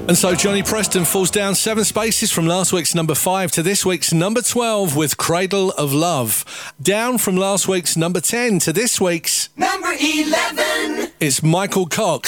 And so Johnny Preston falls down 7 spaces from last week's number 5 to this week's number 12 with Cradle of Love. Down from last week's number 10 to this week's number 11. It's Michael Cox.